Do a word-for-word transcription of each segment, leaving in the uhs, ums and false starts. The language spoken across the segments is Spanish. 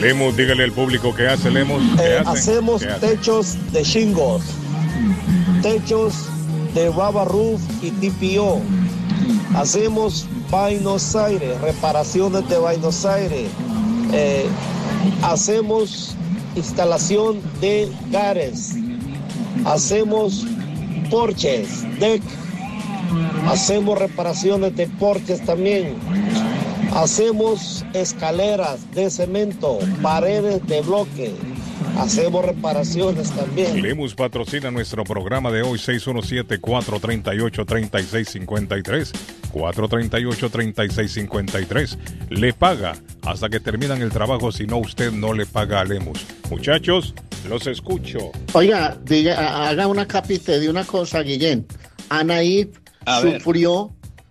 Lemus, dígale al público qué hace Lemus. ¿Qué Eh, hace? hacemos ¿Qué hace? techos de shingles, techos de rubber roof y T P O. Hacemos Buenos Aires, reparaciones de Buenos Aires. Eh, hacemos instalación de gares. Hacemos porches, deck. Hacemos reparaciones de porches también. Hacemos escaleras de cemento, paredes de bloque. Hacemos reparaciones también. Lemus patrocina nuestro programa de hoy. Seis uno siete, cuatro tres ocho, tres seis cinco tres. cuatro tres ocho, tres seis cinco tres. Le paga hasta que terminan el trabajo. Si no, usted no le paga a Lemus. Muchachos, los escucho. Oiga, diga, haga una capite de una cosa, Guillén. Anaí sufrió,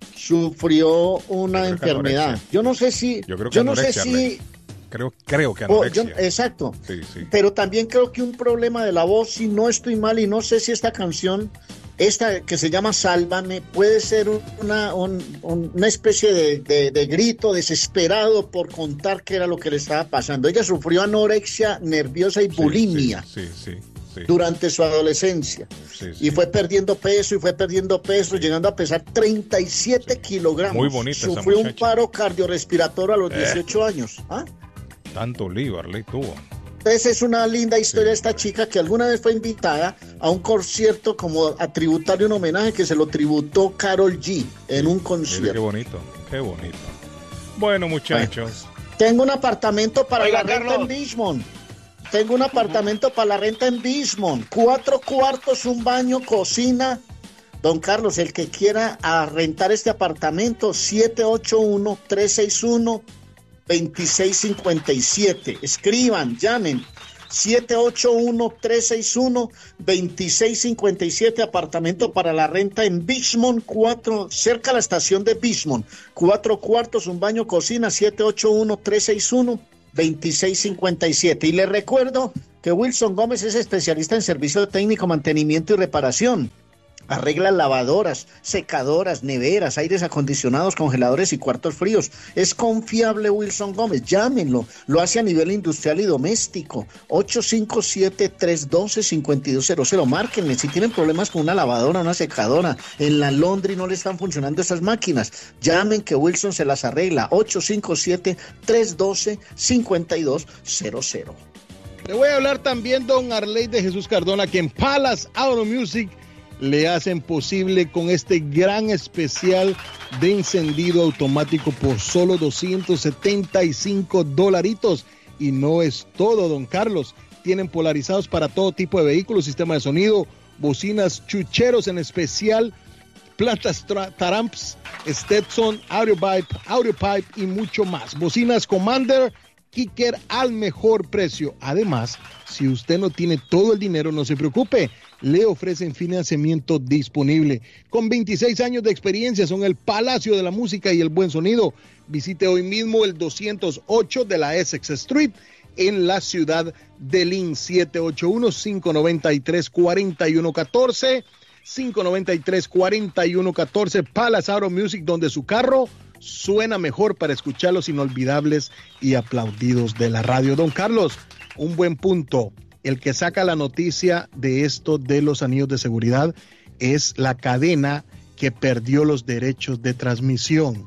sufrió una Yo creo que enfermedad. anorexia. Yo no sé si, Yo creo que yo no sé anorexia, si, Arley. Creo, creo que oh, yo- anorexia. exacto. Sí, sí. Pero también creo que un problema de la voz, si no estoy mal, y no sé si esta canción, esta que se llama Sálvame, puede ser una, un- un- una especie de, de- de grito desesperado por contar qué era lo que le estaba pasando. Ella sufrió anorexia nerviosa y Sí, bulimia Sí, sí, sí. sí. durante su adolescencia. Sí, sí. Y fue perdiendo peso y fue perdiendo peso, llegando a pesar treinta y siete kilogramos. Muy bonita esa Sufrió un muchacha. paro cardiorrespiratorio a los Eh. dieciocho años. ¿Ah? Tanto lío, Arley tuvo. Entonces es una linda historia de Sí. esta chica que alguna vez fue invitada a un concierto como a tributarle un homenaje que se lo tributó Karol G en un Mire qué concierto. bonito, qué bonito. Bueno, muchachos. Tengo un apartamento para Oiga, la renta Carlos. en Bismont. Tengo un apartamento para la renta en Bismont. Cuatro cuartos, un baño, cocina. Don Carlos, el que quiera a rentar este apartamento, siete ocho uno, tres seis uno, dos seis cinco siete. Escriban, llamen. siete ocho uno, tres seis uno, dos seis cinco siete, apartamento para la renta en Bismont, cuatro, cerca a la estación de Bismont. Cuatro cuartos, un baño, cocina, siete ocho uno, tres seis uno, dos seis cinco siete. Y les recuerdo que Wilson Gómez es especialista en servicio técnico, mantenimiento y reparación. Arregla lavadoras, secadoras, neveras, aires acondicionados, congeladores y cuartos fríos. Es confiable Wilson Gómez. Llámenlo. Lo hace a nivel industrial y doméstico. ocho cinco siete, tres uno dos, cinco dos cero cero. Márquenle. Si tienen problemas con una lavadora, una secadora, en la laundry no le están funcionando esas máquinas, llamen que Wilson se las arregla. ocho cinco siete, tres uno dos, cinco dos cero cero. Le voy a hablar también, don Arley de Jesús Cardona, que en Palace Auto Music le hacen posible con este gran especial de encendido automático por solo doscientos setenta y cinco dolaritos. Y no es todo, don Carlos. Tienen polarizados para todo tipo de vehículos, sistema de sonido, bocinas, chucheros en especial, plantas tra- Taramps, Stetson, Audiopipe, Audiopipe y mucho más. Bocinas Commander, Kicker al mejor precio. Además, si usted no tiene todo el dinero, no se preocupe. Le ofrecen financiamiento disponible. Con veintiséis años de experiencia, son el Palacio de la Música y el Buen Sonido. Visite hoy mismo el doscientos ocho de la Essex Street en la ciudad de Lynn. siete ocho uno, cinco nueve tres, cuatro uno uno cuatro. cinco nueve tres, cuatro uno uno cuatro. Palace Auto Music, donde su carro suena mejor para escuchar los inolvidables y aplaudidos de la radio. Don Carlos, un buen punto. El que saca la noticia de esto de los anillos de seguridad es la cadena que perdió los derechos de transmisión.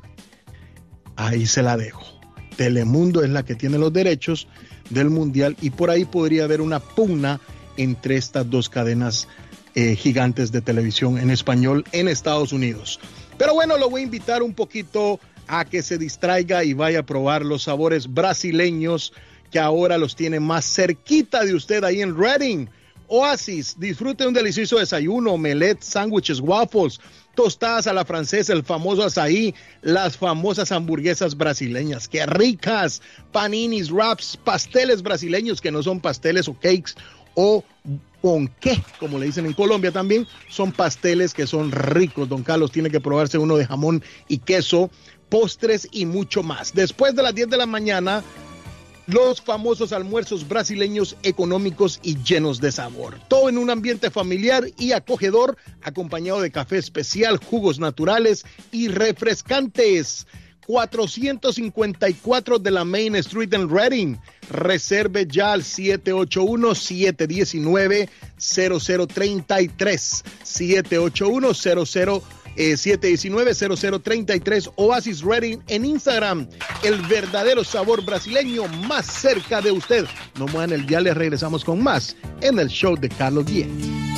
Ahí se la dejo. Telemundo es la que tiene los derechos del Mundial y por ahí podría haber una pugna entre estas dos cadenas eh, gigantes de televisión en español en Estados Unidos. Pero bueno, lo voy a invitar un poquito a que se distraiga y vaya a probar los sabores brasileños que ahora los tiene más cerquita de usted ahí en Reading. Oasis, disfrute un delicioso desayuno, omelette, sándwiches, waffles, tostadas a la francesa, el famoso azaí, las famosas hamburguesas brasileñas, ¡qué ricas! Paninis, wraps, pasteles brasileños que no son pasteles o cakes o ponqué, como le dicen en Colombia también, son pasteles que son ricos. Don Carlos tiene que probarse uno de jamón y queso, postres y mucho más. Después de las diez de la mañana, los famosos almuerzos brasileños económicos y llenos de sabor. Todo en un ambiente familiar y acogedor, acompañado de café especial, jugos naturales y refrescantes. cuatrocientos cincuenta y cuatro de la Main Street en Reading. Reserve ya al siete ocho uno, siete uno nueve, cero cero tres tres. siete ocho uno, cero cero, siete uno nueve, cero cero tres tres. Oasis Reading en Instagram. El verdadero sabor brasileño más cerca de usted. No muevan el dial, les regresamos con más en el show de Carlos Guillén.